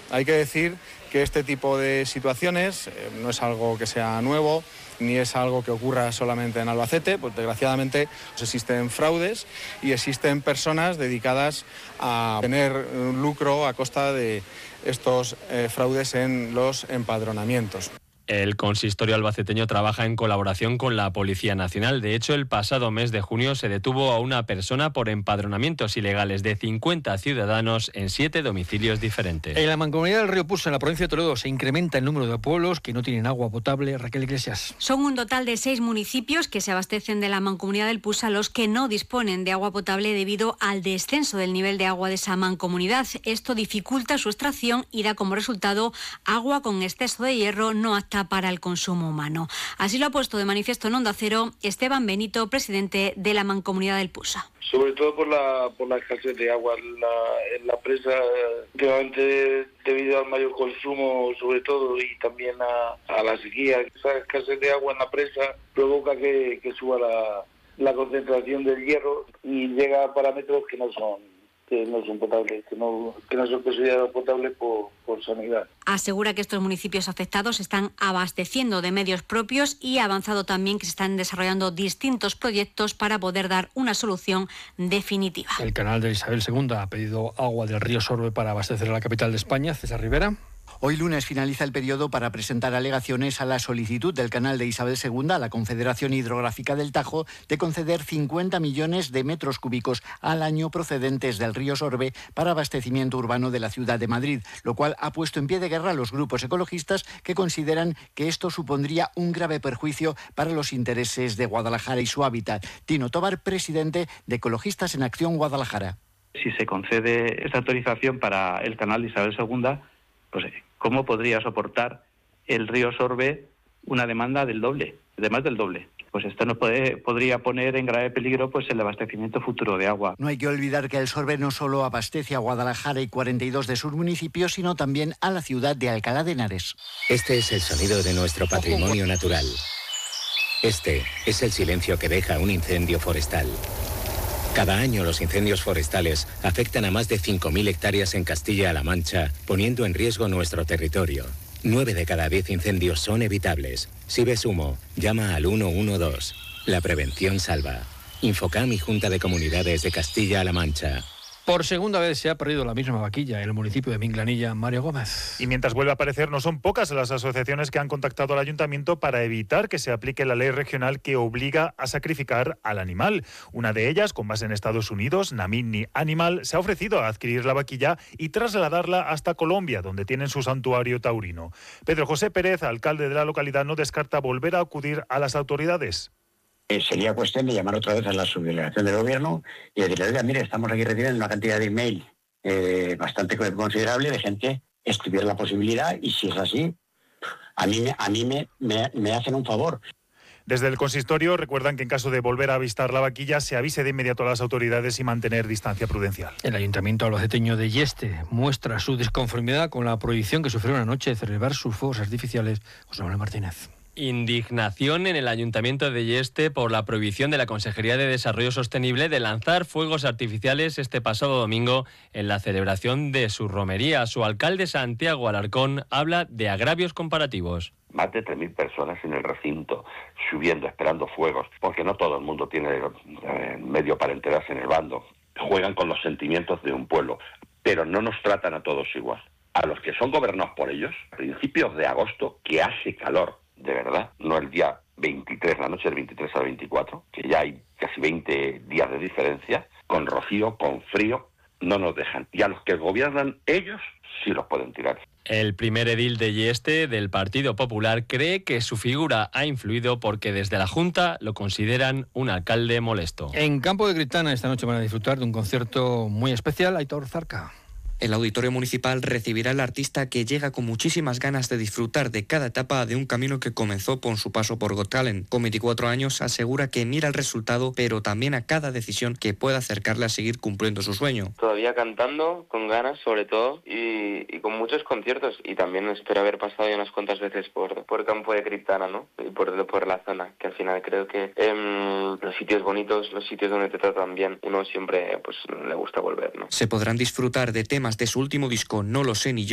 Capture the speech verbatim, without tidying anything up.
Hay que decir que este tipo de situaciones eh, no es algo que sea nuevo, ni es algo que ocurra solamente en Albacete, pues desgraciadamente pues existen fraudes y existen personas dedicadas a tener un lucro a costa de estos eh, fraudes en los empadronamientos. El consistorio albaceteño trabaja en colaboración con la Policía Nacional. De hecho, el pasado mes de junio se detuvo a una persona por empadronamientos ilegales de cincuenta ciudadanos en siete domicilios diferentes. En la Mancomunidad del Río Pusa, en la provincia de Toledo, se incrementa el número de pueblos que no tienen agua potable. Raquel Iglesias. Son un total de seis municipios que se abastecen de la Mancomunidad del Pusa los que no disponen de agua potable debido al descenso del nivel de agua de esa mancomunidad. Esto dificulta su extracción y da como resultado agua con exceso de hierro no apta para el consumo humano. Así lo ha puesto de manifiesto en Onda Cero Esteban Benito, presidente de la Mancomunidad del Pusa. Sobre todo por la por la escasez de agua en la, en la presa, últimamente debido al mayor consumo, sobre todo, y también a, a la sequía. Esa escasez de agua en la presa provoca que, que suba la, la concentración del hierro y llega a parámetros que no son que no son potables, que no, que no son considerados potables por, por sanidad. Asegura que estos municipios afectados están abasteciendo de medios propios y ha avanzado también que se están desarrollando distintos proyectos para poder dar una solución definitiva. El canal de Isabel segunda ha pedido agua del río Sorbe para abastecer a la capital de España. César Rivera. Hoy lunes finaliza el periodo para presentar alegaciones a la solicitud del canal de Isabel segunda a la Confederación Hidrográfica del Tajo de conceder cincuenta millones de metros cúbicos al año procedentes del río Sorbe para abastecimiento urbano de la ciudad de Madrid, lo cual ha puesto en pie de guerra a los grupos ecologistas que consideran que esto supondría un grave perjuicio para los intereses de Guadalajara y su hábitat. Tino Tobar, presidente de Ecologistas en Acción Guadalajara. Si se concede esta autorización para el canal de Isabel segunda, pues ¿cómo podría soportar el río Sorbe una demanda del doble, de más del doble? Pues esto no puede, podría poner en grave peligro pues el abastecimiento futuro de agua. No hay que olvidar que el Sorbe no solo abastece a Guadalajara y cuarenta y dos de sus municipios, sino también a la ciudad de Alcalá de Henares. Este es el sonido de nuestro patrimonio natural. Este es el silencio que deja un incendio forestal. Cada año los incendios forestales afectan a más de cinco mil hectáreas en Castilla-La Mancha, poniendo en riesgo nuestro territorio. Nueve de cada diez incendios son evitables. Si ves humo, llama al uno uno dos. La prevención salva. Infocam y Junta de Comunidades de Castilla-La Mancha. Por segunda vez se ha perdido la misma vaquilla en el municipio de Minglanilla. Mario Gómez. Y mientras vuelve a aparecer, no son pocas las asociaciones que han contactado al ayuntamiento para evitar que se aplique la ley regional que obliga a sacrificar al animal. Una de ellas, con base en Estados Unidos, Namini Animal, se ha ofrecido a adquirir la vaquilla y trasladarla hasta Colombia, donde tienen su santuario taurino. Pedro José Pérez, alcalde de la localidad, no descarta volver a acudir a las autoridades. Eh, sería cuestión de llamar otra vez a la subdelegación del gobierno y decirle, oiga, mire, estamos aquí recibiendo una cantidad de email eh, bastante considerable de gente que estuviera la posibilidad, y si es así, a mí, a mí me, me, me hacen un favor. Desde el consistorio recuerdan que en caso de volver a avistar la vaquilla se avise de inmediato a las autoridades y mantener distancia prudencial. El ayuntamiento albaceteño de Yeste muestra su disconformidad con la prohibición que sufrió anoche de celebrar sus fuegos artificiales. José Manuel Martínez. Indignación en el Ayuntamiento de Yeste por la prohibición de la Consejería de Desarrollo Sostenible de lanzar fuegos artificiales este pasado domingo en la celebración de su romería. Su alcalde, Santiago Alarcón, habla de agravios comparativos. Más de tres mil personas en el recinto, subiendo, esperando fuegos, porque no todo el mundo tiene eh, medio para enterarse en el bando. Juegan con los sentimientos de un pueblo, pero no nos tratan a todos igual. A los que son gobernados por ellos, a principios de agosto, que hace calor, de verdad, no el día veintitrés, la noche del veintitrés al veinticuatro, que ya hay casi veinte días de diferencia, con rocío, con frío, no nos dejan. Y a los que gobiernan ellos, sí los pueden tirar. El primer edil de Yeste, del Partido Popular, cree que su figura ha influido porque desde la Junta lo consideran un alcalde molesto. En Campo de Gritana esta noche van a disfrutar de un concierto muy especial. Aitor Zarca. El Auditorio Municipal recibirá al artista que llega con muchísimas ganas de disfrutar de cada etapa de un camino que comenzó con su paso por Got Talent. Con veinticuatro años asegura que mira el resultado, pero también a cada decisión que pueda acercarle a seguir cumpliendo su sueño. Todavía cantando, con ganas sobre todo, y, y con muchos conciertos. Y también espero haber pasado ya unas cuantas veces por, por Campo de Criptana, ¿no? Y por, por la zona, que al final creo que eh, los sitios bonitos, los sitios donde te tratan bien, uno siempre pues le gusta volver, ¿no? Se podrán disfrutar de temas de su último disco, No lo sé ni yo.